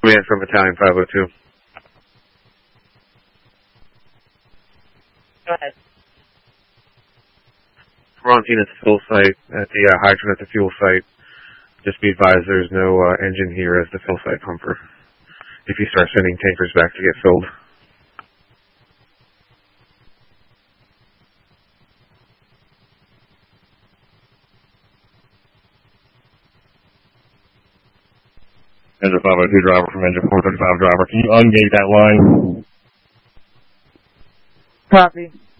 Man from Battalion 502. Go ahead. We're on scene at the fuel site, at the hydrant at the fuel site. Just be advised there's no engine here as the fuel site pumper. If you start sending tankers back to get filled. Engine 502 driver from engine 435 driver, can you ungate that line? Copy.